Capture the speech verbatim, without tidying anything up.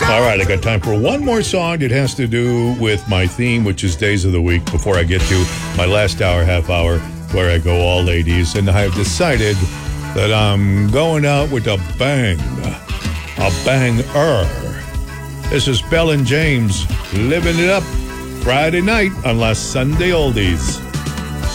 All right, I got time for one more song. It has to do with my theme, which is Days of the Week, before I get to my last hour, half hour, where I go all ladies. And I have decided that I'm going out with a bang. A banger. This is Bell and James living it up Friday night on La Sunday Oldies.